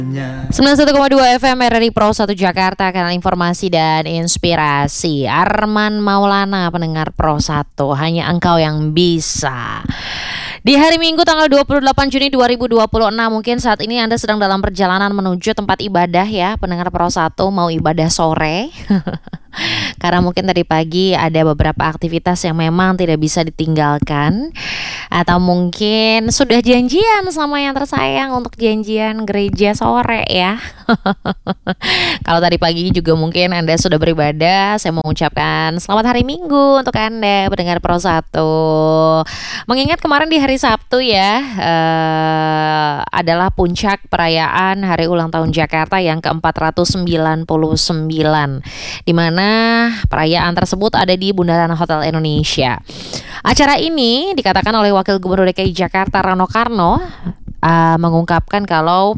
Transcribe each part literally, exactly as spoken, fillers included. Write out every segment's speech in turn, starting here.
sembilan puluh satu koma dua F M R R I Pro satu Jakarta, kanal informasi dan inspirasi. Arman Maulana, pendengar Pro satu, hanya engkau yang bisa. Di hari Minggu tanggal dua puluh delapan Juni dua ribu dua puluh enam, mungkin saat ini Anda sedang dalam perjalanan menuju tempat ibadah ya, pendengar Pro satu, mau ibadah sore. Karena mungkin tadi pagi ada beberapa aktivitas yang memang tidak bisa ditinggalkan, atau mungkin sudah janjian sama yang tersayang untuk janjian gereja sore ya. Kalau tadi pagi juga mungkin Anda sudah beribadah, saya mau mengucapkan selamat hari Minggu untuk Anda, pendengar Pro satu. Mengingat kemarin di hari Sabtu ya, uh, adalah puncak perayaan hari ulang tahun Jakarta yang ke empat ratus sembilan puluh sembilan, di mana perayaan tersebut ada di Bundaran Hotel Indonesia. Acara ini dikatakan oleh Wakil Gubernur D K I Jakarta Rano Karno, uh, mengungkapkan kalau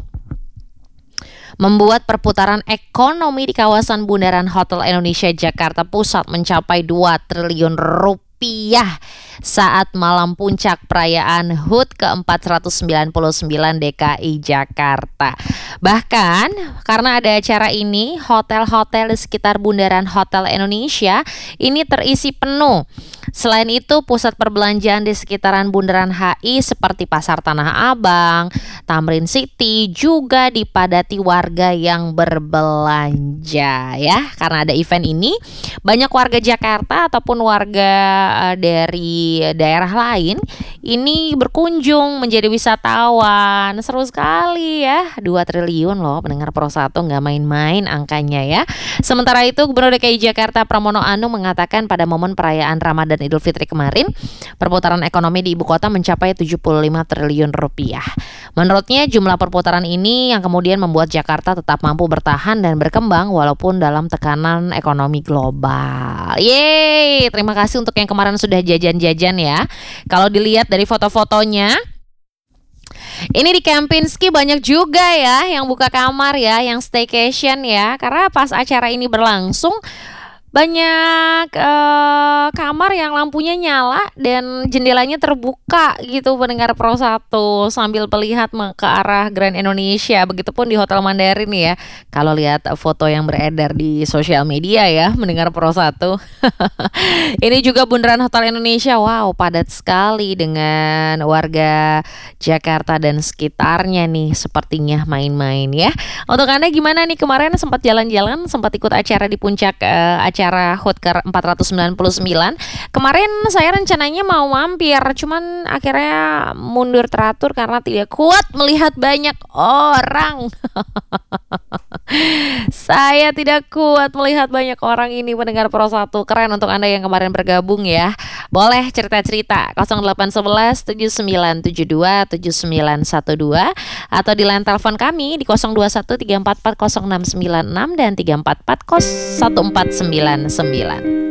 membuat perputaran ekonomi di kawasan Bundaran Hotel Indonesia Jakarta Pusat mencapai dua triliun rupiah saat malam puncak perayaan H U T ke empat ratus sembilan puluh sembilan D K I Jakarta. Bahkan karena ada acara ini, hotel-hotel di sekitar Bundaran Hotel Indonesia ini terisi penuh. Selain itu, pusat perbelanjaan di sekitaran Bundaran H I seperti Pasar Tanah Abang, Tamrin City juga dipadati warga yang berbelanja ya. Karena ada event ini, banyak warga Jakarta ataupun warga uh, dari daerah lain ini berkunjung menjadi wisatawan. Seru sekali ya, dua triliun loh pendengar Pro satu, nggak main-main angkanya ya. Sementara itu, Gubernur D K I Jakarta Pramono Anung mengatakan pada momen perayaan Ramadan Idul Fitri kemarin, perputaran ekonomi di ibu kota mencapai tujuh puluh lima triliun rupiah. Menurutnya, jumlah perputaran ini yang kemudian membuat Jakarta tetap mampu bertahan dan berkembang walaupun dalam tekanan ekonomi global. Yeay, terima kasih untuk yang kemarin sudah jajan-jajan ya. Kalau dilihat dari foto-fotonya, ini di Kempinski banyak juga ya yang buka kamar ya, yang staycation ya. Karena pas acara ini berlangsung, banyak uh, kamar yang lampunya nyala dan jendelanya terbuka gitu, pendengar Pro satu, sambil melihat ke arah Grand Indonesia. Begitupun di Hotel Mandarin ya, kalau lihat foto yang beredar di sosial media ya, mendengar Pro satu. Ini juga Bundaran Hotel Indonesia, wow, padat sekali dengan warga Jakarta dan sekitarnya nih, sepertinya main-main ya. Untuk Anda gimana nih, kemarin sempat jalan-jalan, sempat ikut acara di puncak uh, acara acara H U T ke empat ratus sembilan puluh sembilan. Kemarin saya rencananya mau mampir, cuman akhirnya mundur teratur karena tidak kuat melihat banyak orang. Saya tidak kuat melihat banyak orang ini, pendengar Pro satu. Keren untuk Anda yang kemarin bergabung ya. Boleh cerita-cerita nol delapan satu satu tujuh sembilan tujuh dua tujuh sembilan satu dua atau di line telepon kami di nol dua satu tiga empat empat nol enam sembilan enam dan tiga empat empat nol satu empat sembilan sembilan.